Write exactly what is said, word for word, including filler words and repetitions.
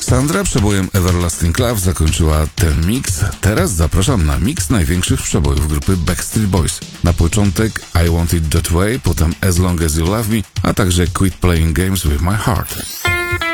Sandra przebojem Everlasting Love zakończyła ten mix. Teraz zapraszam na miks największych przebojów grupy Backstreet Boys. Na początek I Want It That Way, potem As Long As You Love Me, a także Quit Playing Games With My Heart.